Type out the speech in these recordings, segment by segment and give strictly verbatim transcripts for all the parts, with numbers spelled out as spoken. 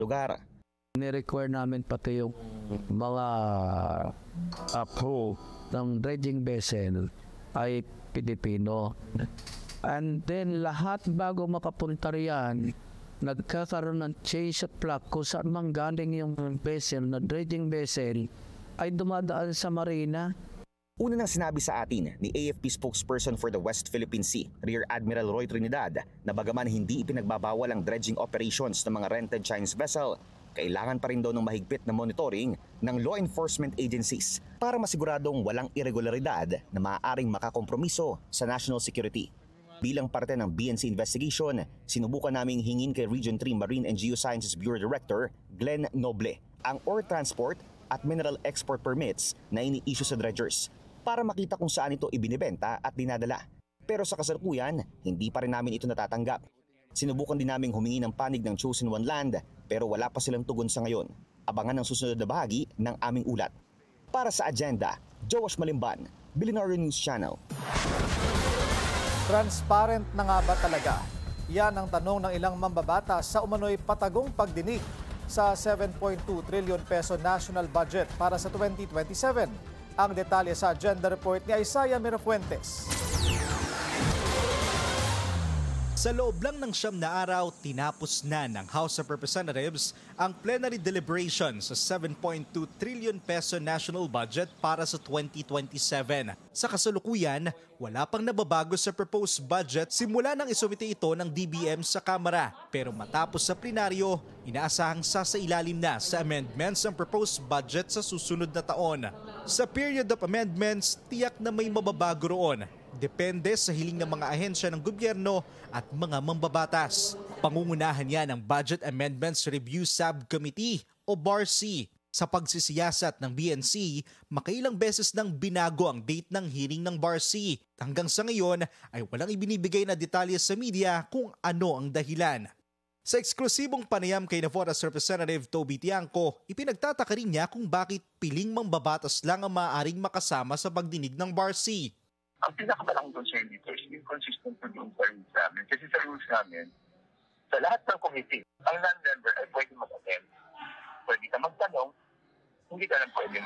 lugar. Ni-require namin pati yung mga uh, crew ng dredging vessel ay Pilipino. And then lahat bago makapunta riyan, nagkakaroon ng change of flag kung saan mang galing yung vessel, na dredging vessel, ay dumadaan sa marina. Una nang sinabi sa atin ni A F P spokesperson for the West Philippine Sea, Rear Admiral Roy Trinidad, na bagaman hindi ipinagbabawal ang dredging operations ng mga rented Chinese vessel, kailangan pa rin daw ng mahigpit na monitoring ng law enforcement agencies para masiguradong walang irregularidad na maaaring makakompromiso sa national security. Bilang parte ng B N C investigation, sinubukan naming hingin kay Region three Marine and Geosciences Bureau Director Glenn Noble ang ore transport at mineral export permits na ini-issue sa dredgers para makita kung saan ito ibinibenta at dinadala. Pero sa kasalukuyan, hindi pa rin namin ito natatanggap. Sinubukan din naming humingi ng panig ng Chosen One Land pero wala pa silang tugon sa ngayon. Abangan ang susunod na bahagi ng aming ulat. Para sa Agenda, Joash Malimban, Billionaire News Channel. Transparent na nga ba talaga? Yan ang tanong ng ilang mambabatas sa umano'y patagong pagdinig sa seven point two trillion peso national budget para sa twenty twenty-seven. Ang detalye sa Agenda Report ni Isaiah Mirafuentes. Sa loob lang ng siyam na araw, tinapos na ng House of Representatives ang plenary deliberation sa seven point two trillion peso national budget para sa twenty twenty-seven. Sa kasalukuyan, wala pang nababago sa proposed budget simula nang isumite ito ng D B M sa Kamara. Pero matapos sa plenaryo, inaasahang sasailalim na sa amendments ang proposed budget sa susunod na taon. Sa period of amendments, tiyak na may mababago roon. Depende sa hiling ng mga ahensya ng gobyerno at mga mambabatas. Pangungunahan yan ng Budget Amendments Review Subcommittee o B A R C. Sa pagsisiyasat ng B N C, makailang beses nang binago ang date ng hearing ng B A R C. Hanggang sa ngayon ay walang ibinibigay na detalye sa media kung ano ang dahilan. Sa eksklusibong panayam kay Navotas Representative Toby Tiangco, ipinagtataka rin niya kung bakit piling mambabatas lang ang maaaring makasama sa pagdinig ng B A R C. Ang pinakamalaki concern dito is inconsistent with yung rules namin. Kasi sa rules namin, sa lahat ng committee, ang non-member ay pwede mag-attend. Pwede ka magtanong, hindi ka lang pwede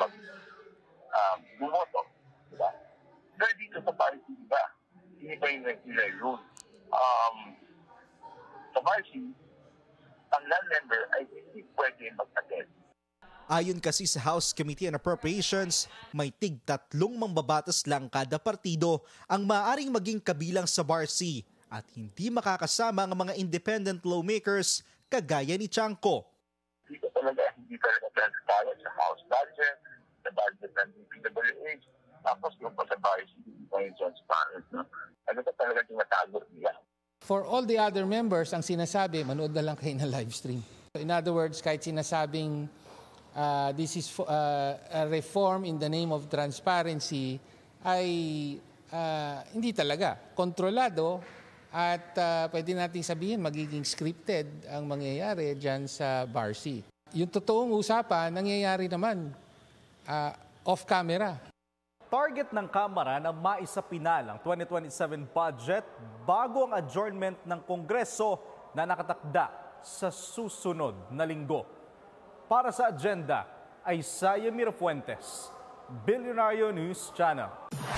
mag-bumoto. Um, diba? Pero dito sa party, diba? Hindi pa yung regular rule. Um, sa party, ang non-member ay hindi pwede mag-attend. Ayon kasi sa House Committee on Appropriations, may tig tatlong mambabatas lang kada partido ang maaaring maging kabilang sa B A R C at hindi makakasama ang mga independent lawmakers kagaya ni Tiangco. Dito talaga, hindi talaga transparent sa House budget, sa budget ng D P W H, tapos yung pa sa B A R C, hindi pa yung transparent. No? Ano ka talaga tinatago nila? For all the other members, ang sinasabi, manood na lang kayo na live stream. In other words, kahit sinasabing Uh, this is uh, a reform in the name of transparency ay uh, hindi talaga kontrolado at uh, pwede nating sabihin magiging scripted ang mangyayari dyan sa B A R C. Yung totoong usapan, nangyayari naman uh, off-camera. Target ng Kamara na maisapinal ang twenty twenty-seven budget bago ang adjournment ng Kongreso na nakatakda sa susunod na linggo. Para sa Agenda, Isaiah Mirafuentes, Billionaire News Channel.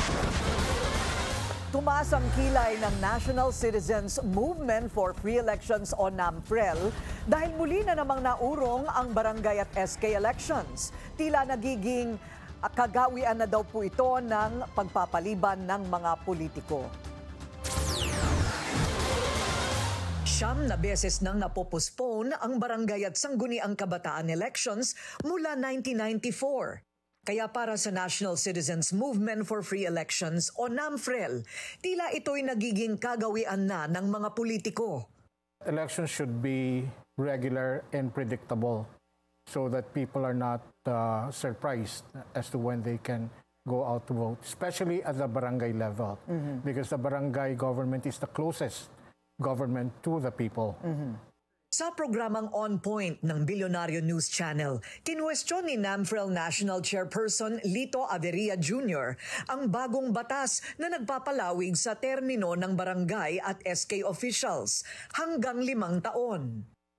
Tumaas ang kilay ng National Citizens Movement for Free Elections o NAMFREL dahil muli na namang naurong ang barangay at S K elections. Tila nagiging kagawian na daw po ito ng pagpapaliban ng mga politiko. Siyam na beses nang napopostpone ang barangay at sangguniang kabataan elections mula nineteen ninety-four. Kaya para sa National Citizens Movement for Free Elections o NAMFREL, tila ito'y nagiging kagawian na ng mga politiko. Elections should be regular and predictable so that people are not uh, surprised as to when they can go out to vote, especially at the barangay level, mm-hmm. because the barangay government is the closest government to the people. Mm-hmm. Sa programang On Point ng Billionaire News Channel, kinwestiyon ni NAMFREL National Chairperson Lito Averia Junior ang bagong batas na nagpapalawig sa termino ng barangay at S K officials hanggang limang taon.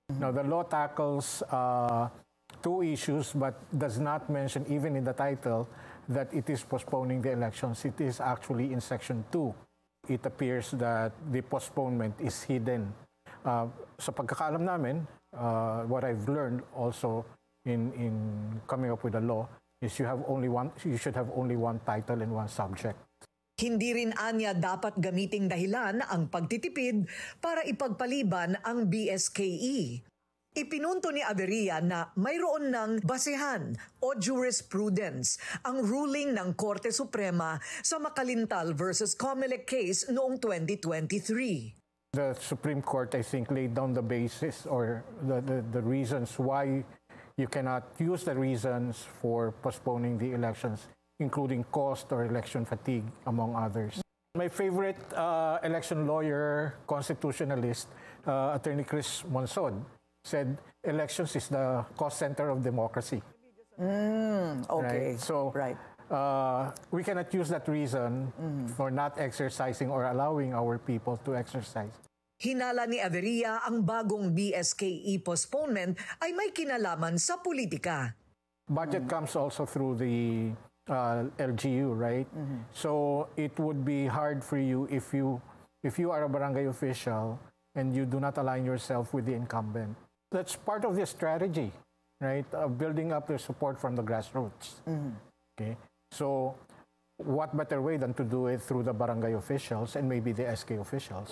Now, the law tackles uh, two issues but does not mention, even in the title, that it is postponing the elections. It is actually in Section two. It appears that the postponement is hidden. Uh, sa pagkakaalam namin, uh, what I've learned also in, in coming up with a law is you have only one, you should have only one title and one subject. Hindi rin anya dapat gamiting dahilan ang pagtitipid para ipagpaliban ang B S K E. Ipinunto ni Averilla na mayroon ng basehan o jurisprudence ang ruling ng Korte Suprema sa Makalintal versus Comelec case noong twenty twenty-three. The Supreme Court, I think, laid down the basis or the, the, the reasons why you cannot use the reasons for postponing the elections, including cost or election fatigue, among others. My favorite uh, election lawyer, constitutionalist, uh, Attorney Chris Monsod, said elections is the cost center of democracy. Mm, okay. Right? So right. Uh, we cannot use that reason mm-hmm. for not exercising or allowing our people to exercise. Hinala ni Averilla ang bagong B S K E postponement ay may kinalaman sa politika. Budget mm-hmm. comes also through the uh, L G U, right? Mm-hmm. So it would be hard for you if you if you are a barangay official and you do not align yourself with the incumbent. That's part of the strategy, right? Uh, building up the support from the grassroots. Mm-hmm. Okay. So, what better way than to do it through the barangay officials and maybe the S K officials?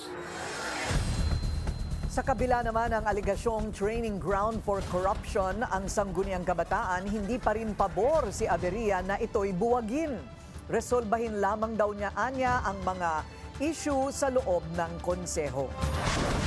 Sa kabila naman ng aligasyong training ground for corruption, ang Sangguniang Kabataan hindi pa rin pabor si Averilla na ito'y buwagin. Resolbahin lamang daw niya anya ang mga issue sa loob ng konseho.